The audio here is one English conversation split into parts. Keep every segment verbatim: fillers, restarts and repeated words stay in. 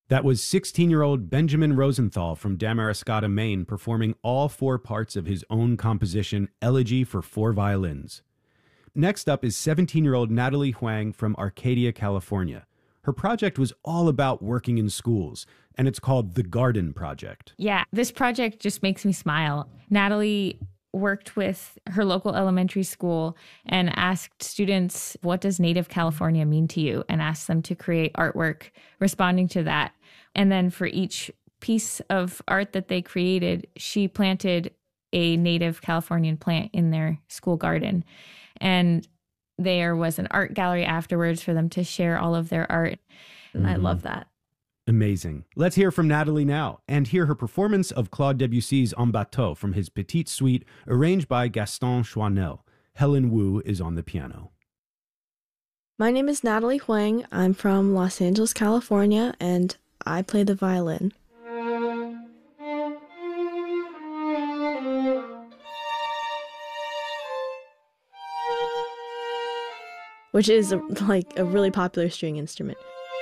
That was sixteen-year-old Benjamin Rosenthal from Damariscotta, Maine, performing all four parts of his own composition, Elegy for Four Violins. Next up is seventeen-year-old Natalie Huang from Arcadia, California. Her project was all about working in schools, and it's called The Garden Project. Yeah, this project just makes me smile. Natalie worked with her local elementary school and asked students, what does Native California mean to you? And asked them to create artwork responding to that. And then for each piece of art that they created, she planted a native Californian plant in their school garden. And there was an art gallery afterwards for them to share all of their art. And mm-hmm. I love that. Amazing. Let's hear from Natalie now and hear her performance of Claude Debussy's En Bateau from his Petite Suite, arranged by Gaston Chouinel. Helen Wu is on the piano. My name is Natalie Huang. I'm from Los Angeles, California, and I play the violin. Which is a, like a really popular string instrument.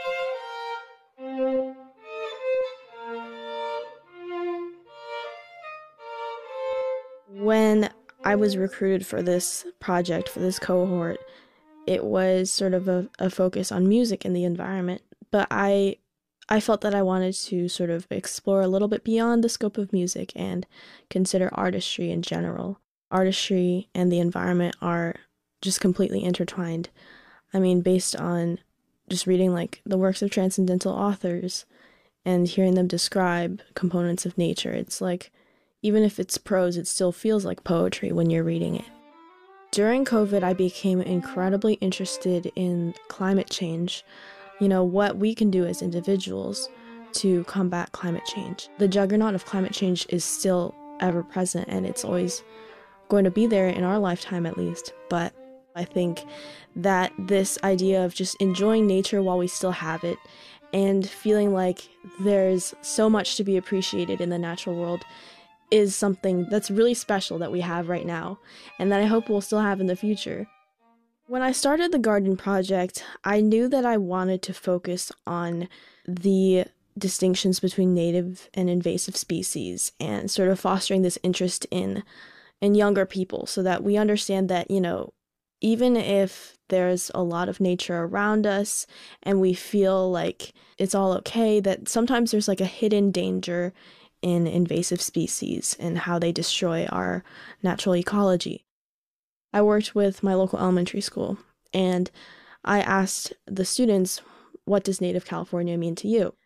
When I was recruited for this project, for this cohort, it was sort of a, a focus on music and the environment. But I I felt that I wanted to sort of explore a little bit beyond the scope of music and consider artistry in general. Artistry and the environment are just completely intertwined. I mean, based on just reading like the works of transcendental authors and hearing them describe components of nature, it's like, even if it's prose, it still feels like poetry when you're reading it. During COVID, I became incredibly interested in climate change, you know, what we can do as individuals to combat climate change. The juggernaut of climate change is still ever present, and it's always going to be there in our lifetime at least. But I think that this idea of just enjoying nature while we still have it and feeling like there's so much to be appreciated in the natural world is something that's really special that we have right now, and that I hope we'll still have in the future. When I started the Garden Project, I knew that I wanted to focus on the distinctions between native and invasive species and sort of fostering this interest in in younger people so that we understand that, you know, even if there's a lot of nature around us and we feel like it's all okay, that sometimes there's like a hidden danger in invasive species and how they destroy our natural ecology. I worked with my local elementary school, and I asked the students, what does Native California mean to you?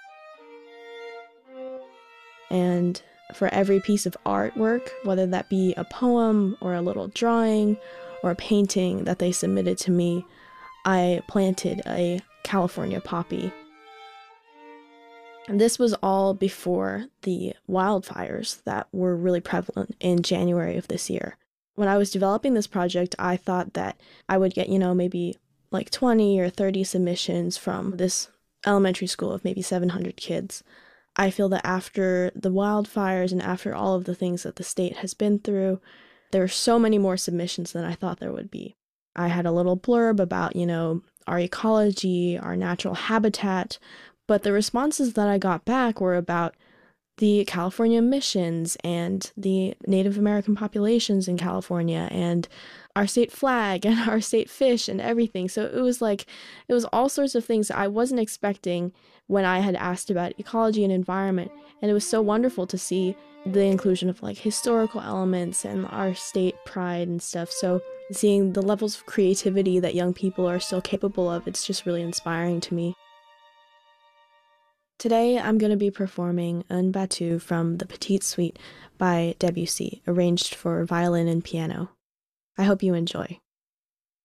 And for every piece of artwork, whether that be a poem or a little drawing or a painting that they submitted to me, I planted a California poppy. And this was all before the wildfires that were really prevalent in January of this year. When I was developing this project, I thought that I would get, you know, maybe like twenty or thirty submissions from this elementary school of maybe seven hundred kids. I feel that after the wildfires and after all of the things that the state has been through, there were so many more submissions than I thought there would be. I had a little blurb about, you know, our ecology, our natural habitat, but the responses that I got back were about the California missions and the Native American populations in California and our state flag and our state fish and everything. So it was like, it was all sorts of things that I wasn't expecting when I had asked about ecology and environment. And it was so wonderful to see the inclusion of like historical elements and our state pride and stuff. So seeing the levels of creativity that young people are still capable of, it's just really inspiring to me. Today, I'm going to be performing Un Bateau from the Petite Suite by Debussy, arranged for violin and piano. I hope you enjoy.